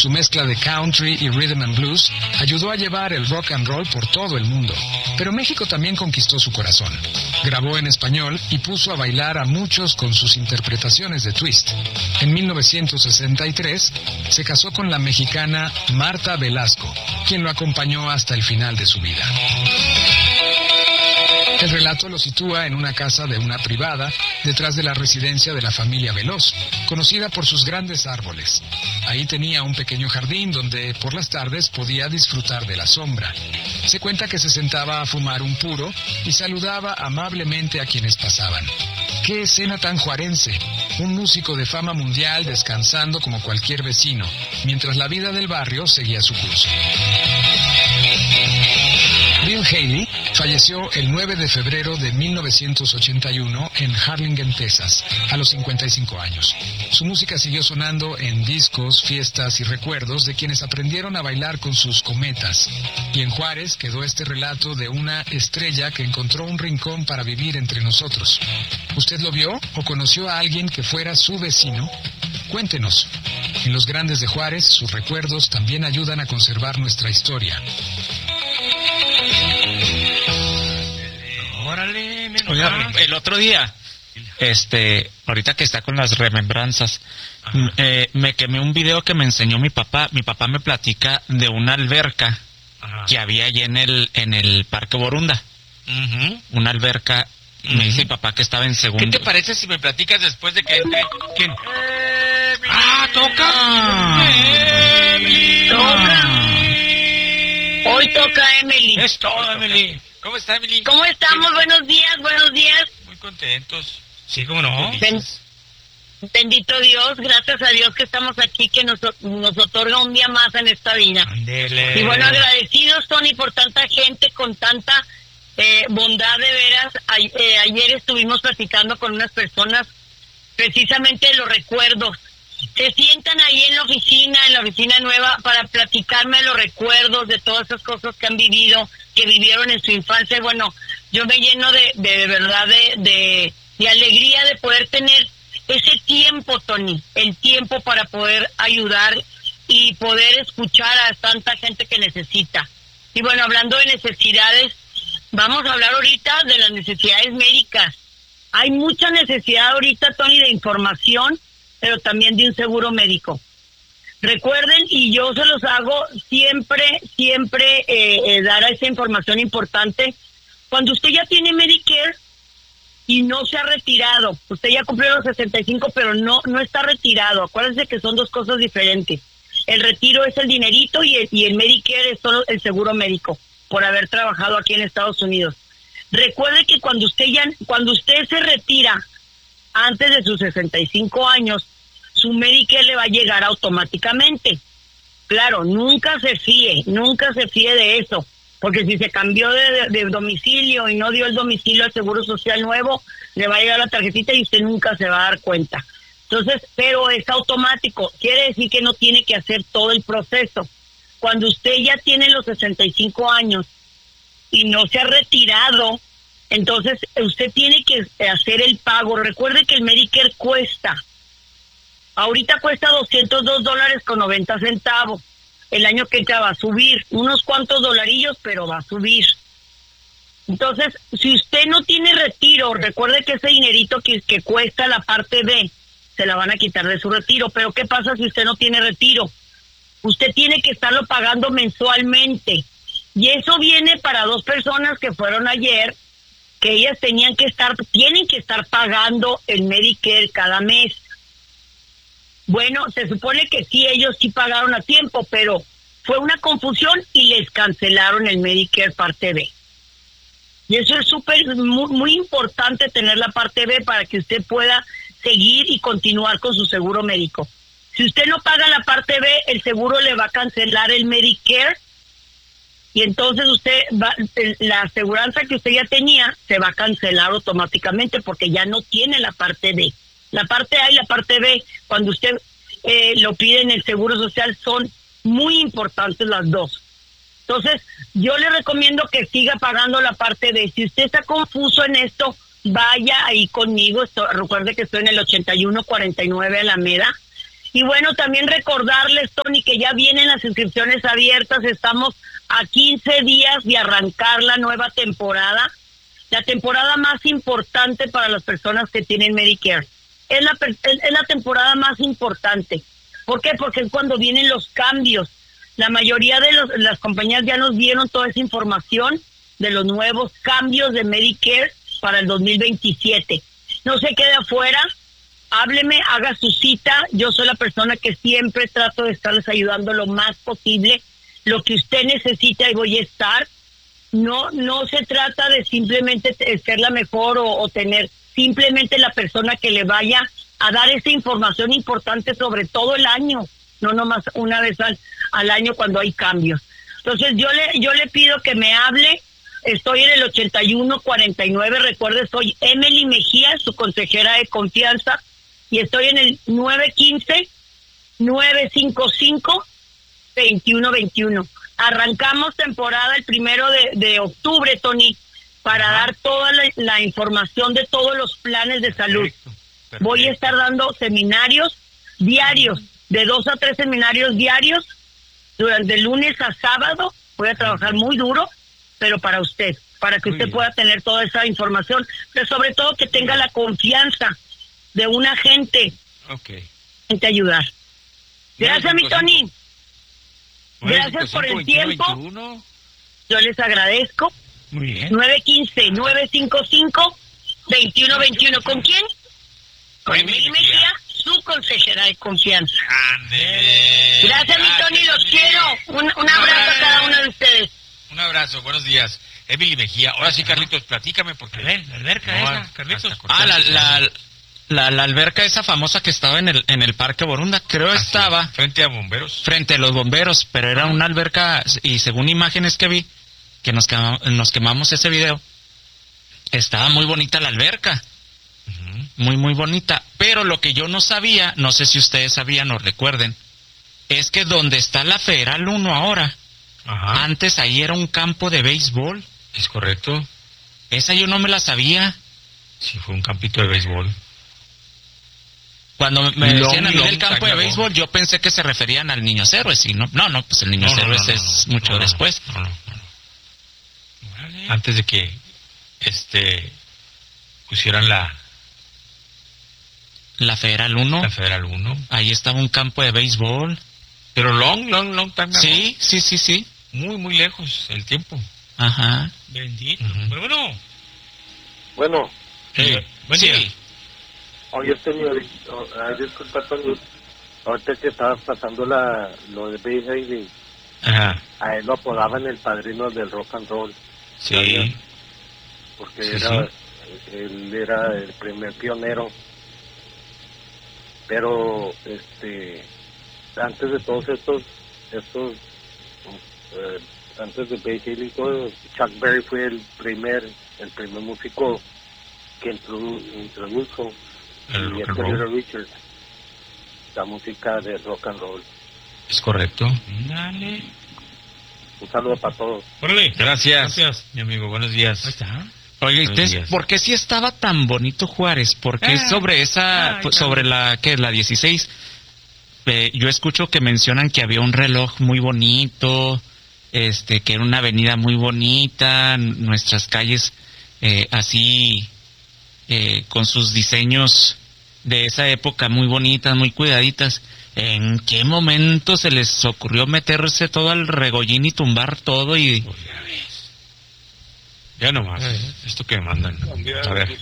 Su mezcla de country y rhythm and blues ayudó a llevar el rock and roll por todo el mundo. Pero México también conquistó su corazón. Grabó en español y puso a bailar a muchos con sus interpretaciones de twist. En 1963 se casó con la mexicana Marta Velasco, quien lo acompañó hasta el final de su vida. El relato lo sitúa en una casa de una privada, detrás de la residencia de la familia Veloz, conocida por sus grandes árboles. Ahí tenía un pequeño jardín donde por las tardes podía disfrutar de la sombra. Se cuenta que se sentaba a fumar un puro y saludaba amablemente a quienes pasaban. ¡Qué escena tan juarense! Un músico de fama mundial descansando como cualquier vecino, mientras la vida del barrio seguía su curso. Bill Haley falleció el 9 de febrero de 1981 en Harlingen, Texas, a los 55 años. Su música siguió sonando en discos, fiestas y recuerdos de quienes aprendieron a bailar con sus cometas. Y en Juárez quedó este relato de una estrella que encontró un rincón para vivir entre nosotros. ¿Usted lo vio o conoció a alguien que fuera su vecino? Cuéntenos. En Los Grandes de Juárez, sus recuerdos también ayudan a conservar nuestra historia. Oiga, el otro día, ahorita que está con las remembranzas, me quemé un video que me enseñó mi papá. Mi papá me platica de una alberca que había allí en el Parque Borunda. Una alberca, me dice mi papá que estaba en segundo. ¿Qué te parece si me platicas después de que entre? ¿Quién? ¡Toca! Hoy toca Emily. Es todo, Emily. ¿Cómo está, Emily? ¿Cómo estamos? Buenos días, buenos días. Muy contentos. Sí, ¿cómo no? Bendito Dios, gracias a Dios que estamos aquí, que nos otorga un día más en esta vida. Andele. Y bueno, agradecidos, Tony, por tanta gente, con tanta bondad, de veras. Ayer estuvimos platicando con unas personas precisamente de los recuerdos. Se sientan ahí en la oficina nueva, para platicarme de los recuerdos, de todas esas cosas que han vivido, que vivieron en su infancia. Y bueno, yo me lleno de verdad de alegría de poder tener ese tiempo, Tony, el tiempo para poder ayudar y poder escuchar a tanta gente que necesita. Y bueno, hablando de necesidades, vamos a hablar ahorita de las necesidades médicas. Hay mucha necesidad ahorita, Tony, de información, pero también de un seguro médico. Recuerden, y yo se los hago siempre dar esa información importante. Cuando usted ya tiene Medicare y no se ha retirado, usted ya cumplió los 65, pero no está retirado. Acuérdense que son dos cosas diferentes. El retiro es el dinerito y el Medicare es solo el seguro médico, por haber trabajado aquí en Estados Unidos. Recuerde que cuando usted se retira antes de sus 65 años, su Medicare le va a llegar automáticamente. Claro, nunca se fíe de eso, porque si se cambió de domicilio y no dio el domicilio al Seguro Social nuevo, le va a llegar la tarjetita y usted nunca se va a dar cuenta. Entonces, pero es automático, quiere decir que no tiene que hacer todo el proceso. Cuando usted ya tiene los 65 años y no se ha retirado, entonces usted tiene que hacer el pago. Recuerde que el Medicare ahorita cuesta $202.90. El año que entra va a subir unos cuantos dolarillos, pero va a subir. Entonces, si usted no tiene retiro, recuerde que ese dinerito que cuesta la parte B, se la van a quitar de su retiro. Pero ¿qué pasa si usted no tiene retiro? Usted tiene que estarlo pagando mensualmente. Y eso viene para dos personas que fueron ayer, que ellas tienen que estar pagando el Medicare cada mes. Bueno, se supone que sí, ellos sí pagaron a tiempo, pero fue una confusión y les cancelaron el Medicare parte B. Y eso es muy importante, tener la parte B para que usted pueda seguir y continuar con su seguro médico. Si usted no paga la parte B, el seguro le va a cancelar el Medicare, y entonces la aseguranza que usted ya tenía se va a cancelar automáticamente, porque ya no tiene la parte B. La parte A y la parte B, cuando usted lo pide en el Seguro Social, son muy importantes las dos. Entonces, yo le recomiendo que siga pagando la parte B. Si usted está confuso en esto, vaya ahí conmigo. Recuerde que estoy en el 8149 Alameda. Y bueno, también recordarles, Tony, que ya vienen las inscripciones abiertas. Estamos a 15 días de arrancar la nueva temporada. La temporada más importante para las personas que tienen Medicare. Es la temporada más importante. ¿Por qué? Porque es cuando vienen los cambios. La mayoría de las compañías ya nos dieron toda esa información de los nuevos cambios de Medicare para el 2027. No se quede afuera, hábleme, haga su cita. Yo soy la persona que siempre trato de estarles ayudando lo más posible. Lo que usted necesita, ahí voy a estar. No se trata de simplemente ser la mejor o tener simplemente la persona que le vaya a dar esa información importante sobre todo el año, no nomás una vez al año cuando hay cambios. Entonces yo le pido que me hable. Estoy en el 8149, recuerde, soy Emily Mejía, su consejera de confianza, y estoy en el 915-955-2121. Arrancamos temporada el 1 de octubre, Tony, para dar toda la información de todos los planes de salud. Perfecto. Voy a estar dando seminarios diarios, de 2 a 3 seminarios diarios, durante lunes a sábado. Voy a trabajar muy duro, pero para usted, para que usted pueda tener toda esa información, pero sobre todo que tenga la confianza de un agente en te ayudar. Gracias, mi Tony. Gracias por el tiempo. Yo les agradezco. Muy bien. 915-955-2121. ¿Con quién? Con Emily Mejía, su consejera de confianza. Gracias, mi Tony, los quiero. Un abrazo a cada uno de ustedes. Un abrazo, buenos días. Emily Mejía. Ahora sí, Carlitos, platícame porque... La alberca esa, Carlitos. La alberca esa famosa que estaba en el Parque Borunda, creo estaba... Frente a bomberos. Frente a los bomberos, pero era una alberca, y según imágenes que vi, que nos quemamos ese video, estaba muy bonita la alberca. Muy, muy bonita. Pero lo que yo no sabía, no sé si ustedes sabían o recuerden, es que donde está la Federal 1 ahora, antes ahí era un campo de béisbol. Es correcto. Esa yo no me la sabía. Sí, fue un campito de béisbol. Cuando me decían a mí del campo de béisbol, yo pensé que se referían al Niños Héroes, y no, pues el Niños Héroes es mucho después. No. Antes de que pusieran la Federal 1. La Federal 1. Ahí estaba un campo de béisbol. Pero long time. Sí. Muy, muy lejos el tiempo. Ajá. Bendito. Bueno. Buen día. Oye, señorita, disculpa, Tony. Ahorita que estabas pasando lo de Bay Haley, a él lo apodaban el padrino del rock and roll. Sí. ¿Sabías? Porque él era el primer pionero. Pero, antes de todos estos antes de Bay Haley, Chuck Berry fue el primer músico que introdujo el rock and roll. Richards, la música de rock and roll. Es correcto. Dale. Un saludo para todos. Gracias, mi amigo. Buenos días. Ahí está. Oye, ¿por qué si estaba tan bonito Juárez? Porque sobre la 16, yo escucho que mencionan que había un reloj muy bonito, que era una avenida muy bonita, nuestras calles así, con sus diseños de esa época muy bonitas, muy cuidaditas. ¿En qué momento se les ocurrió meterse todo al regollín y tumbar todo y... Pues ya nomás, esto que mandan. A ver.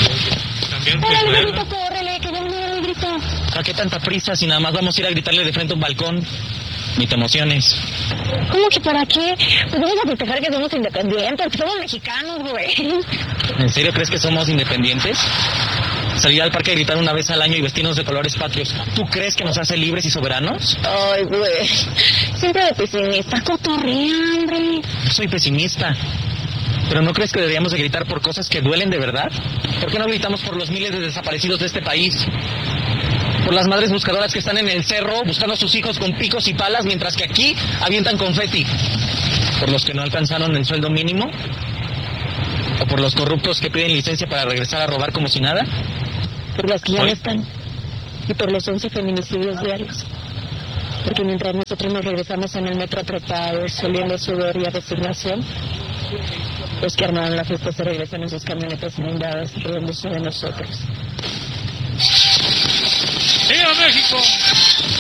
¿A qué tanta prisa si nada más vamos a ir a gritarle de frente a un balcón? Ni te emociones. ¿Cómo que para qué? Pues vamos a festejar que somos independientes, que somos mexicanos, güey. ¿En serio crees que somos independientes? Salir al parque a gritar una vez al año y vestirnos de colores patrios, ¿tú crees que nos hace libres y soberanos? Ay, güey. Siempre de pesimista. Cotorrea, hombre. Soy pesimista. ¿Pero no crees que deberíamos de gritar por cosas que duelen de verdad? ¿Por qué no gritamos por los miles de desaparecidos de este país? Por las madres buscadoras que están en el cerro buscando a sus hijos con picos y palas, mientras que aquí avientan confeti. ¿Por los que no alcanzaron el sueldo mínimo? ¿O por los corruptos que piden licencia para regresar a robar como si nada? Por los que ya no están. y por los 11 feminicidios diarios. Porque mientras nosotros nos regresamos en el metro atrapados, oliendo sudor y a resignación, los que armaron la fiesta se regresan en sus camionetas blindadas, riéndose de nosotros. ¡Viva México!